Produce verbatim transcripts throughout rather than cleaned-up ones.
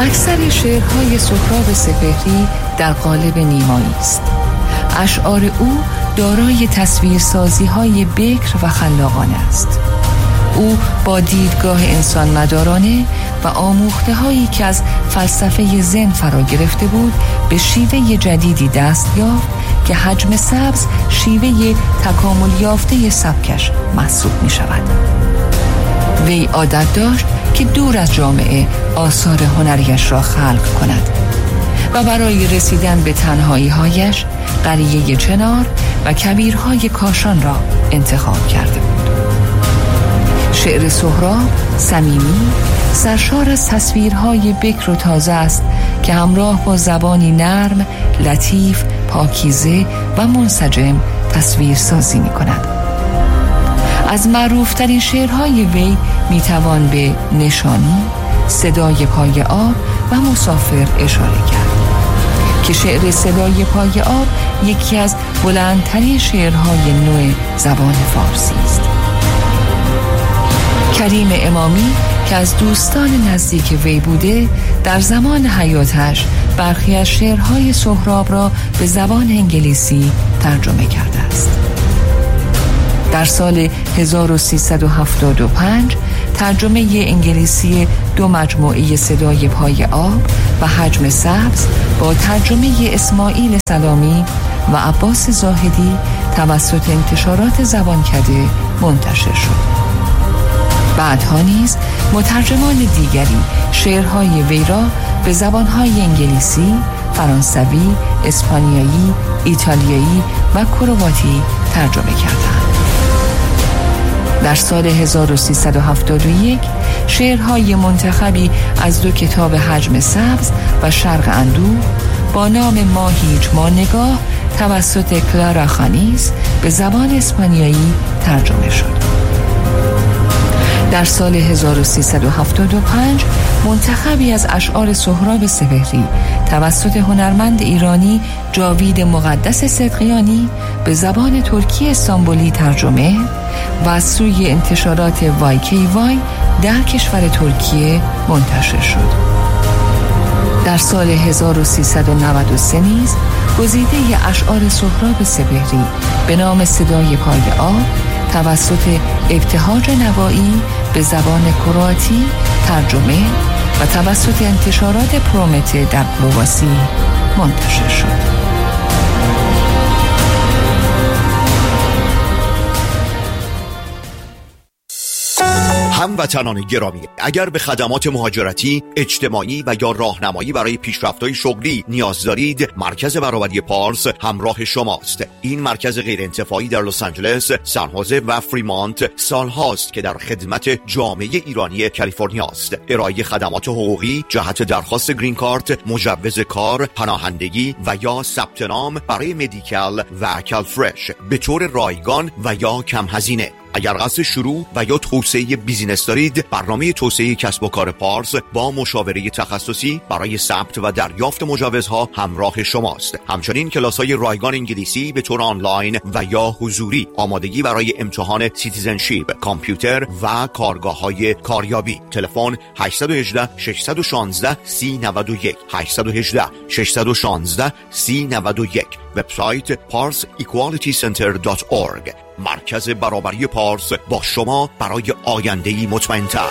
اکثر شعرهای سهراب سپهری در قالب نیمایی است. اشعار او دارای تصویرسازی‌های بکر و خلاقانه است. او با دیدگاه انسان مدارانه و آموخته‌هایی که از فلسفه زن فرا گرفته بود به شیوه جدیدی دست یافت که حجم سبز شیوه تکامل یافته سبکش محسوب می شود. وی عادت داشت که دور از جامعه آثار هنریش را خلق کند و برای رسیدن به تنهایی‌هایش قریه چنار و کویرهای کاشان را انتخاب کرده بود. شعر سهراب صمیمی، سرشار از تصویرهای بکر و تازه است که همراه با زبانی نرم، لطیف، پاکیزه و منسجم تصویر سازی می کند. از معروفترین شعرهای وی می توان به نشانی، صدای پای آب و مسافر اشاره کرد که شعر صدای پای آب یکی از بلندترین شعرهای نو زبان فارسی است. کریم امامی که از دوستان نزدیک وی بوده، در زمان حیاتش برخی از شعرهای سهراب را به زبان انگلیسی ترجمه کرده است. در سال هزار و سیصد و هفتاد و پنج ترجمه انگلیسی دو مجموعه صدای پای آب و حجم سبز با ترجمه اسماعیل سلامی و عباس زاهدی توسط انتشارات زبانکده منتشر شد. بعدها نیز مترجمان دیگری شعرهای وی را به زبانهای انگلیسی، فرانسوی، اسپانیایی، ایتالیایی و کرواتی ترجمه کردند. در سال هزار و سیصد و هفتاد و یک شعرهای منتخبی از دو کتاب حجم سبز و شرق اندوه با نام ما هیچ ما نگاه توسط کلارا خانیز به زبان اسپانیایی ترجمه شد. در سال هزار و سیصد و هفتاد و پنج منتخبی از اشعار سهراب سپهری توسط هنرمند ایرانی جاوید مقدس صدقیانی به زبان ترکی استانبولی ترجمه و از سوی انتشارات وای کی وای در کشور ترکیه منتشر شد. در سال هزار و سیصد و نود و سه نیز گزیده اشعار سهراب سپهری به نام صدای پای آب توسط ابتهاج نوایی به زبان کرواتی ترجمه و توسط انتشارات پرومته در کرواسی منتشر شد. هموطنان گرامی، اگر به خدمات مهاجرتی، اجتماعی و یا راهنمایی برای پیشرفت‌های شغلی نیاز دارید، مرکز برابری پارس همراه شماست. این مرکز غیرانتفاعی در لس آنجلس، سان خوزه و فریمانت سالهاست که در خدمت جامعه ایرانی کالیفرنیا است. ارائه خدمات حقوقی جهت درخواست گرین کارت، مجوز کار، پناهندگی و یا ثبت نام برای مدیکال و کالفرش به طور رایگان و یا کم هزینه. اگر قصد شروع و یا توسعه بیزینس دارید، برنامه توسعه کسب و کار پارس با مشاوره تخصصی برای ثبت و دریافت مجوزها همراه شماست. همچنین کلاس‌های رایگان انگلیسی به طور آنلاین و یا حضوری، آمادگی برای امتحان سیتیزنشیپ، کامپیوتر و کارگاه‌های کاریابی. تلفن هشت یک هشت شش یک شش سه نه یک هشت یک هشت شش یک شش سه نه یک. وبسایت پارس ایکوالیتی سنتر دات اورگ. مرکز برابری پارس با شما برای آینده‌ای مطمئن‌تر.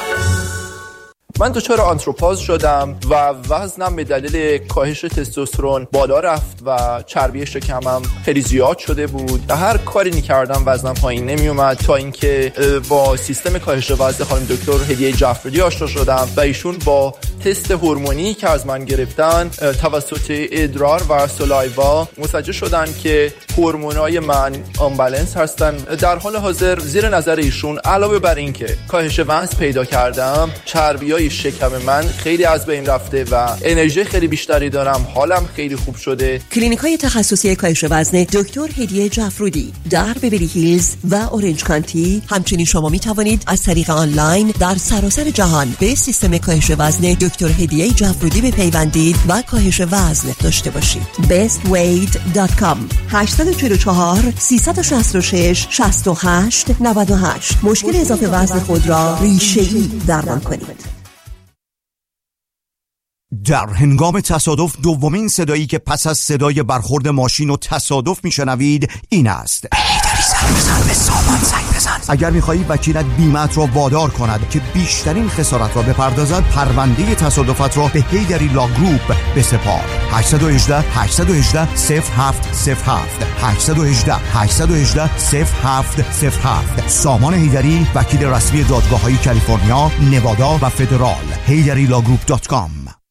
من دچار آنتروپاز شدم و وزنم به دلیل کاهش تستوسترون بالا رفت و چربی شکمم خیلی زیاد شده بود. هر کاری می‌کردم وزنم پایین نمیومد تا اینکه با سیستم کاهش وزن خانم دکتر هدیه جعفرودی آشنا شدم و ایشون با تست هورمونی که از من گرفتن توسط ادرار و سلایوا متوجه شدن که هورمونای من آنبالانس هستن. در حال حاضر زیر نظر ایشون علاوه بر این که کاهش وزن پیدا کردم، چربیای شکم من خیلی از بین رفته و انرژی خیلی بیشتری دارم، حالم خیلی خوب شده. کلینیک‌های تخصصی کاهش وزن دکتر هدیه جعفرودی در بیولی هیلز و اورنج کانتی. همچنین شما می توانید از طریق آنلاین در سراسر جهان به سیستم کاهش وزن دکتر هدیه جعفرودی بپیوندید و کاهش وزن داشته باشید. best weight dot com هشت چهار چهار سه شش شش شش هشت نه هشت. مشکل اضافه وزن خود را ریشه‌ای درمان کنید. در هنگام تصادف دومین صدایی که پس از صدای برخورد ماشین و تصادف میشنوید این است: هیدری زنگ بزن، به سامان زنگ بزن. اگر میخواهی وکیلت بیمه‌ات را وادار کند که بیشترین خسارت را بپردازد، پرونده تصادفات را به هیدری لا گروپ بسپار. هشت یک هشت هشت یک هشت صفر هفت صفر هفت هشت یک هشت هشت یک هشت صفر هفت صفر هفت. سامان هیدری، وکیل رسمی دادگاه‌های کالیفرنیا، نوادا و فدرال. هیدری لا گروپ دات کام.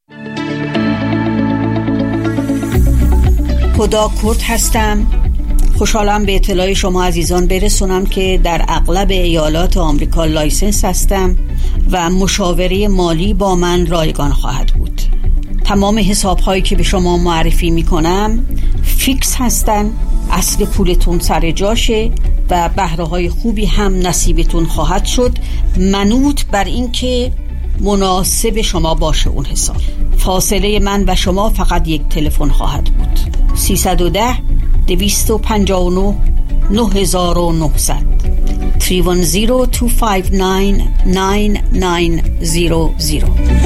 خدا کرد هستم. خوشحالم به اطلاع شما عزیزان برسونم که در اغلب ایالات آمریکا لایسنس هستم و مشاوره مالی با من رایگان خواهد بود. تمام حساب هایی که به شما معرفی می کنم فیکس هستن، اصل پولتون سر جاشه و بهره های خوبی هم نصیبتون خواهد شد، منوط بر این که مناسب شما باشه اون حساب. فاصله من و شما فقط یک تلفن خواهد بود: سیصد و ده دویست و پنجاه و نه نه هزار و نهصد سه یک صفر دو پنج نه نه نه صفر صفر.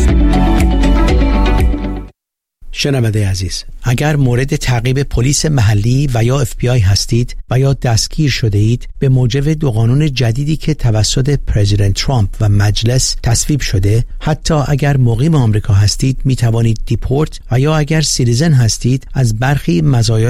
شنونده عزیز، اگر مورد تعقیب پلیس محلی و یا اف بی آی هستید و یا دستگیر شده اید، به موجب دو قانون جدیدی که توسط پرزیدنت ترامپ و مجلس تصویب شده، حتی اگر مقیم آمریکا هستید می توانید دیپورت و یا اگر سیتیزن هستید از برخی مزایای